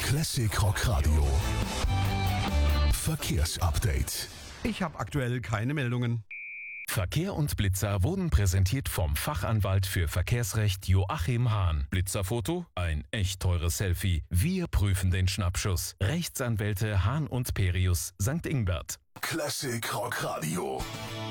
Classic Rock Radio. Verkehrsupdate. Ich habe aktuell keine Meldungen. Verkehr und Blitzer wurden präsentiert vom Fachanwalt für Verkehrsrecht Joachim Hahn. Blitzerfoto? Ein echt teures Selfie. Wir prüfen den Schnappschuss. Rechtsanwälte Hahn und Perius, St. Ingbert. Classic Rock Radio.